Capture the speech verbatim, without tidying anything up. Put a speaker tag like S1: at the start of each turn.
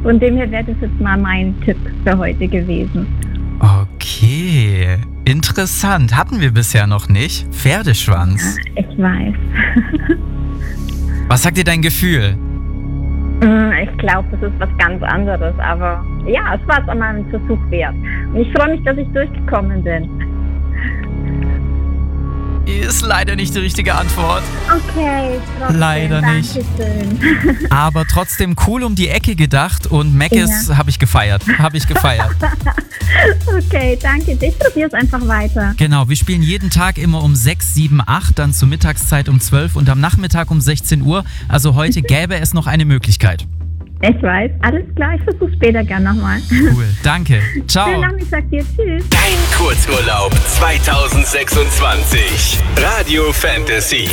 S1: Von dem her wäre das jetzt mal mein Tipp für heute gewesen.
S2: Okay, interessant. Hatten wir bisher noch nicht. Pferdeschwanz.
S1: Ja, ich weiß.
S2: Was sagt dir dein Gefühl?
S1: Ich glaube, das ist was ganz anderes, aber ja, es war jetzt einmal ein Versuch wert. Und ich freue mich, dass ich durchgekommen bin.
S2: Ist leider nicht die richtige Antwort.
S1: Okay, trotzdem,
S2: leider nicht.
S1: Dankeschön.
S2: Aber trotzdem cool um die Ecke gedacht und Meckes
S1: Ja.
S2: habe ich gefeiert. Habe ich gefeiert.
S1: Okay, danke. Ich probiere es einfach weiter.
S2: Genau, wir spielen jeden Tag immer um sechs, sieben, acht, dann zur Mittagszeit um zwölf und am Nachmittag um sechzehn Uhr. Also heute gäbe es noch eine Möglichkeit.
S1: Ich weiß, alles klar. Ich versuche später gern nochmal.
S2: Cool, danke. Ciao.
S1: Schönen Nachmittag dir. Tschüss.
S3: Dein Kurzurlaub zwanzig sechsundzwanzig. Radio Fantasy.